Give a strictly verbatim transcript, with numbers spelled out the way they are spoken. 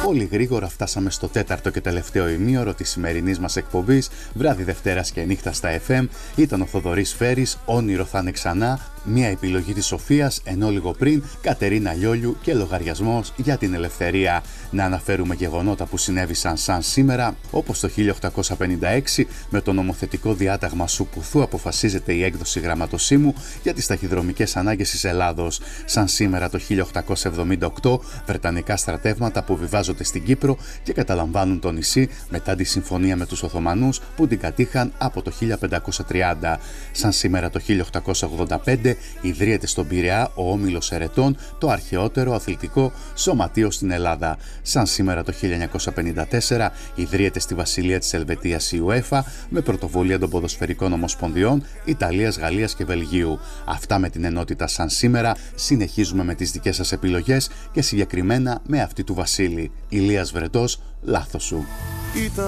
Πολύ γρήγορα φτάσαμε στο τέταρτο και τελευταίο ημίωρο της σημερινής μας εκπομπής, βράδυ Δευτέρας και νύχτα στα εφ εμ. Ήταν ο Θοδωρής Φέρης, όνειρο θα είναι ξανά, μια επιλογή της Σοφίας, ενώ λίγο πριν Κατερίνα Λιόλιου και λογαριασμός για την ελευθερία. Να αναφέρουμε γεγονότα που συνέβησαν σαν σήμερα, όπως το χίλια οκτακόσια πενήντα έξι με το νομοθετικό διάταγμα Σουπουθού αποφασίζεται η έκδοση γραμματοσύμου για τις ταχυδρομικές ανάγκες της Ελλάδος. Σαν σήμερα το χίλια οκτακόσια εβδομήντα οκτώ, βρετανικά στρατεύματα αποβιβάζονται στην Κύπρο και καταλαμβάνουν το νησί μετά τη συμφωνία με τους Οθωμανούς που την κατήχαν από το χίλια πεντακόσια τριάντα. Σαν σήμερα το χίλια οκτακόσια ογδόντα πέντε ιδρύεται στον Πειραιά ο Όμιλος Ερετών, το αρχαιότερο αθλητικό σωματείο στην Ελλάδα. Σαν σήμερα το χίλια εννιακόσια πενήντα τέσσερα ιδρύεται στη Βασιλεία της Ελβετίας η UEFA με πρωτοβουλία των ποδοσφαιρικών ομοσπονδιών Ιταλίας, Γαλλίας και Βελγίου. Αυτά με την ενότητα σαν σήμερα. Συνεχίζουμε με τις δικές σας επιλογές και συγκεκριμένα με αυτή του Βασίλη. Ηλίας Βρετός, λάθος σου.